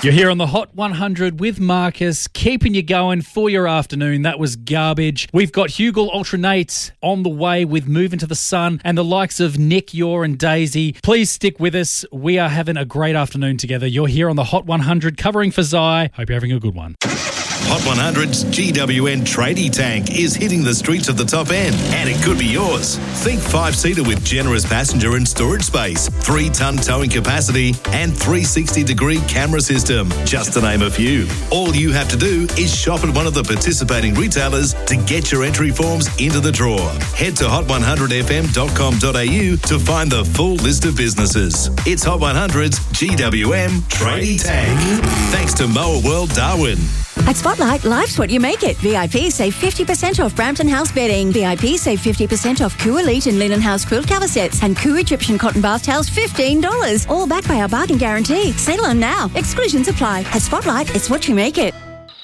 You're here on the Hot 100 with Marcus, keeping you going for your afternoon. That was Garbage. We've got Hugel Ultranates on the way with Move Into the Sun and the likes of Nick, Yor and Daisy. Please stick with us. We are having a great afternoon together. You're here on the Hot 100 covering for Zai. Hope you're having a good one. Hot 100's GWN Tradie Tank is hitting the streets of the top end, and it could be yours. Think 5-seater with generous passenger and storage space, 3-ton towing capacity, and 360-degree camera system, just to name a few. All you have to do is shop at one of the participating retailers to get your entry forms into the draw. Head to hot100fm.com.au to find the full list of businesses. It's Hot 100's GWM Tradie Tank. Thanks to Mower World Darwin. At Spotlight, life's what you make it. VIP save 50% off Brampton House bedding. VIP save 50% off Koo Elite and Linen House quilt cover sets. And Koo Egyptian cotton bath towels, $15. All backed by our bargain guarantee. Settle on now. Exclusions apply. At Spotlight, it's what you make it.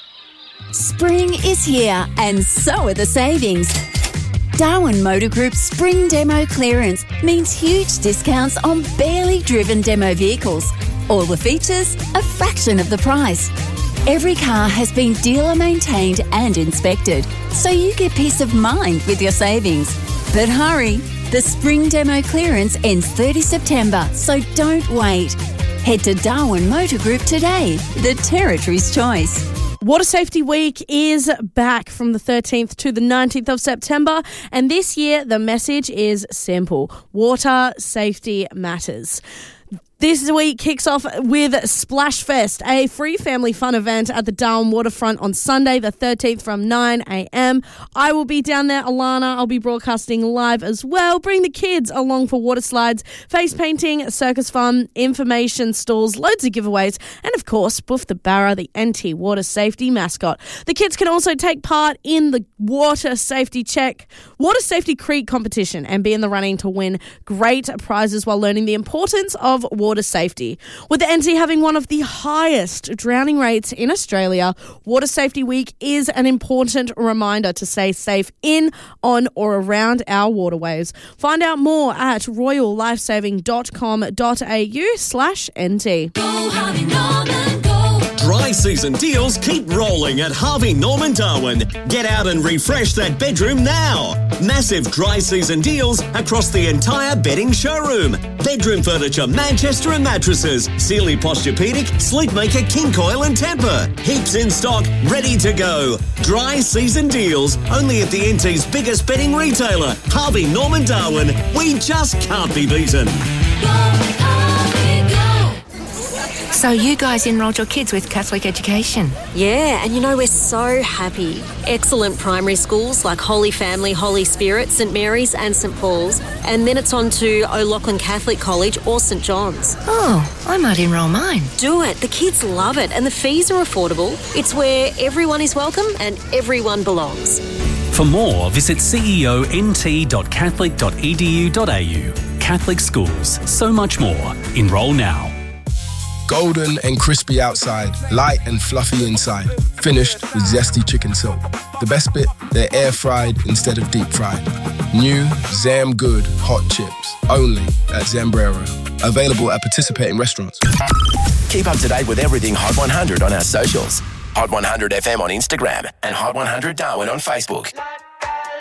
Spring is here, and so are the savings. Darwin Motor Group's Spring Demo Clearance means huge discounts on barely driven demo vehicles. All the features, a fraction of the price. Every car has been dealer maintained and inspected, so you get peace of mind with your savings. But hurry, the Spring Demo Clearance ends 30 September, so don't wait. Head to Darwin Motor Group today, the Territory's choice. Water Safety Week is back from the 13th to the 19th of September, and this year the message is simple. Water safety matters. This week kicks off with Splash Fest, a free family fun event at the Darwin Waterfront on Sunday the 13th from 9 a.m. I will be down there, Alana. I'll be broadcasting live as well. Bring the kids along for water slides, face painting, circus fun, information stalls, loads of giveaways, and of course, Boof the Barra, the NT Water Safety mascot. The kids can also take part in the Water Safety Creek competition and be in the running to win great prizes while learning the importance of water safety. With the NT having one of the highest drowning rates in Australia, Water Safety Week is an important reminder to stay safe in, on or around our waterways. Find out more at royallifesaving.com.au/NT. Go Harvey Norman, go! Dry season deals keep rolling at Harvey Norman Darwin. Get out and refresh that bedroom now. Massive dry season deals across the entire bedding showroom. Bedroom furniture, Manchester and mattresses, Sealy Posturepedic, Sleepmaker, King Coil and Tempur. Heaps in stock, ready to go. Dry season deals only at the NT's biggest bedding retailer, Harvey Norman Darwin. We just can't be beaten. So you guys enrolled your kids with Catholic education? Yeah, and we're so happy. Excellent primary schools like Holy Family, Holy Spirit, St Mary's and St Paul's. And then it's on to O'Loughlin Catholic College or St John's. Oh, I might enrol mine. Do it. The kids love it and the fees are affordable. It's where everyone is welcome and everyone belongs. For more, visit ceont.catholic.edu.au. Catholic schools, so much more. Enrol now. Golden and crispy outside, light and fluffy inside. Finished with zesty chicken silk. The best bit, they're air fried instead of deep fried. New Zam Good hot chips, only at Zambrero. Available at participating restaurants. Keep up to date with everything Hot 100 on our socials. Hot 100 FM on Instagram and Hot 100 Darwin on Facebook.